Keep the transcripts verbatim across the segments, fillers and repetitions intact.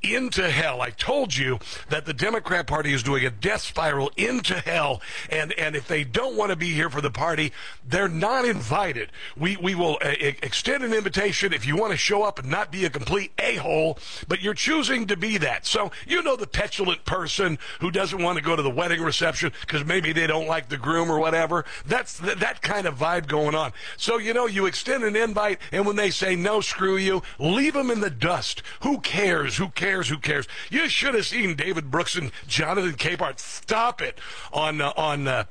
into hell. I told you that the Democrat Party is doing a death spiral into hell, and, and if they don't want to be here for the party, they're not invited. We we will uh, extend an invitation if you want to show up and not be a complete a-hole, but you're choosing to be that. So you know the petulant person who doesn't want to go to the wedding reception because maybe they don't like the groom or whatever. That's th- that kind of vibe going on. So, you know, you extend an invite, and when they say no, screw you, leave them in the dust. Who cares? Who cares? Who cares? You should have seen David Brooks and Jonathan Capehart stop it on uh, on uh,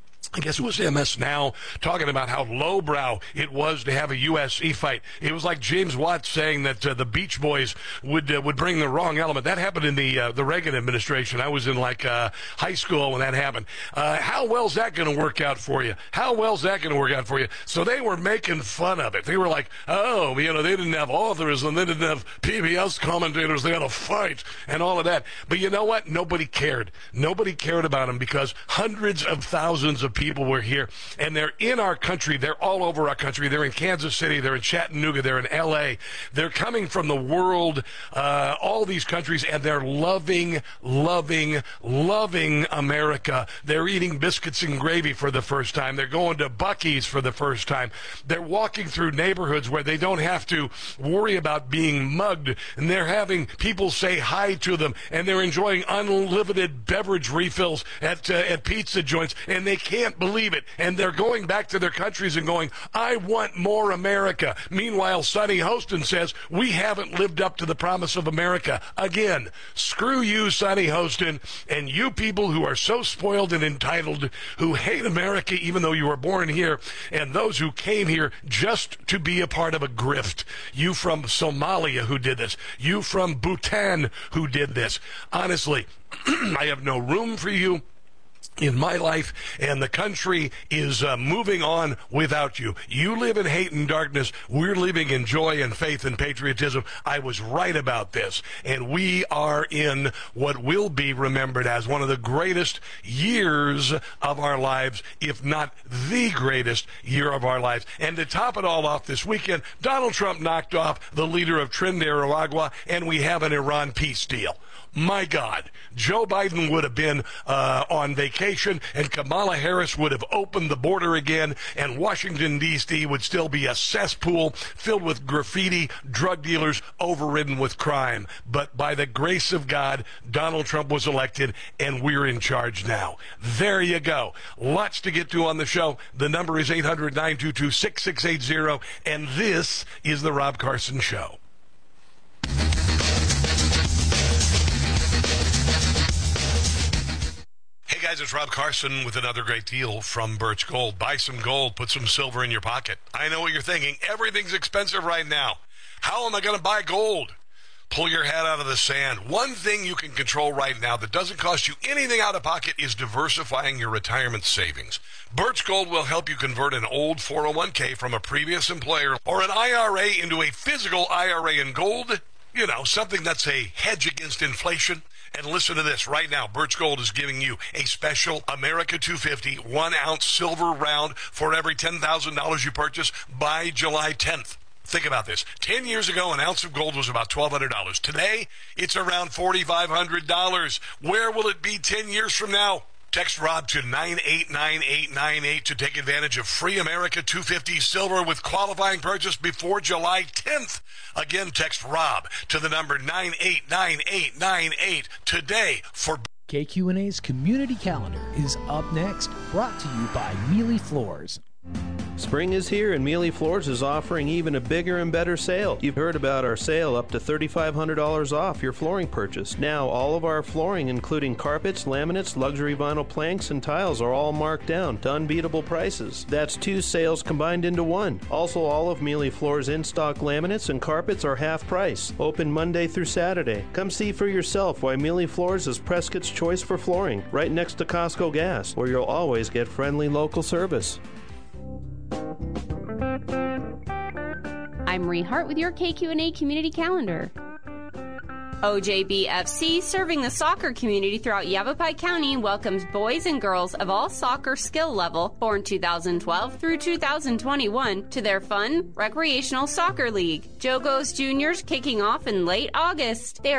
I guess it was M S Now, talking about how lowbrow it was to have a U S C fight. It was like James Watts saying that uh, the Beach Boys would uh, would bring the wrong element. That happened in the uh, the Reagan administration. I was in like uh, high school when that happened. Uh, how well's that going to work out for you? How well's that going to work out for you? So they were making fun of it. They were like, oh, you know, they didn't have authors and they didn't have P B S commentators. They had a fight and all of that. But you know what? Nobody cared. Nobody cared about them because hundreds of thousands of people were here, and they're in our country. They're all over our country. They're in Kansas City. They're in Chattanooga. They're in L A. They're coming from the world, uh, all these countries, and they're loving, loving, loving America. They're eating biscuits and gravy for the first time. They're going to Buc-ee's for the first time. They're walking through neighborhoods where they don't have to worry about being mugged, and they're having people say hi to them, and they're enjoying unlimited beverage refills at, uh, at pizza joints, and they can't believe it, and they're going back to their countries and going, I want more America. Meanwhile, Sonny Hostin says we haven't lived up to the promise of America. Again, screw you, Sonny Hostin, and you people who are so spoiled and entitled, who hate America even though you were born here, and those who came here just to be a part of a grift. You from Somalia who did this. You from Bhutan who did this. Honestly, I have no room for you in my life, and the country is uh, moving on without you. You live in hate and darkness. We're living in joy and faith and patriotism. I was right about this, and we are in what will be remembered as one of the greatest years of our lives, if not the greatest year of our lives. And to top it all off this weekend, Donald Trump knocked off the leader of Trinidad and Tobago, and we have an Iran peace deal. My God, Joe Biden would have been uh, on vacation, and Kamala Harris would have opened the border again, and Washington, D C would still be a cesspool filled with graffiti, drug dealers, overridden with crime. But by the grace of God, Donald Trump was elected, and we're in charge now. There you go. Lots to get to on the show. The number is eight hundred, nine two two, six six eight zero, and this is The Rob Carson Show. Hey guys, it's Rob Carson with another great deal from Birch Gold. Buy some gold, put some silver in your pocket. I know what you're thinking. Everything's expensive right now. How am I going to buy gold? Pull your head out of the sand. One thing you can control right now that doesn't cost you anything out of pocket is diversifying your retirement savings. Birch Gold will help you convert an old four oh one k from a previous employer or an I R A into a physical I R A in gold. You know, something that's a hedge against inflation. And listen to this. Right now, Birch Gold is giving you a special America two fifty one-ounce silver round for every ten thousand dollars you purchase by July tenth. Think about this. Ten years ago, an ounce of gold was about twelve hundred dollars. Today, it's around four thousand five hundred dollars. Where will it be ten years from now? Text Rob to nine eight nine eight nine eight to take advantage of free America two fifty silver with qualifying purchase before July tenth. Again, text Rob to the number nine eight nine eight nine eight today for K Q N A's Community Calendar is up next, brought to you by Mealy Floors. Spring is here, and Mealy Floors is offering even a bigger and better sale. You've heard about our sale up to three thousand five hundred dollars off your flooring purchase. Now, all of our flooring, including carpets, laminates, luxury vinyl planks, and tiles, are all marked down to unbeatable prices. That's two sales combined into one. Also, all of Mealy Floors' in-stock laminates and carpets are half price. Open Monday through Saturday. Come see for yourself why Mealy Floors is Prescott's choice for flooring, right next to Costco Gas, where you'll always get friendly local service. I'm Marie Hart with your K Q N A Community Calendar. O J B F C, serving the soccer community throughout Yavapai County, welcomes boys and girls of all soccer skill level born two thousand twelve through two thousand twenty-one to their fun, recreational soccer league. Jogos Juniors kicking off in late August. They are